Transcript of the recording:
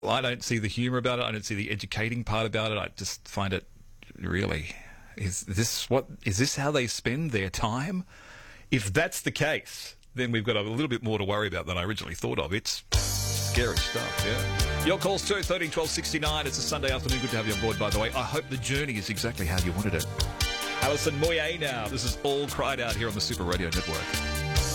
Well, I don't see the humour about it. I don't see the educating part about it. I just find it really... Is this how they spend their time? If that's the case, then we've got a little bit more to worry about than I originally thought of. It's scary stuff, yeah. Your calls too, 13 12 69. It's a Sunday afternoon. Good to have you on board, by the way. I hope the journey is exactly how you wanted it. Alison Moyet now. This is All Cried Out here on the Super Radio Network.